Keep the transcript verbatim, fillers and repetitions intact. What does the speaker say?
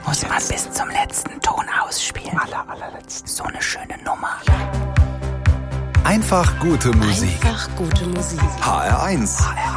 Muss man bis zum letzten Ton ausspielen. Aller, allerletzten. So eine schöne Nummer. Einfach gute Musik. Einfach gute Musik. H R eins. H R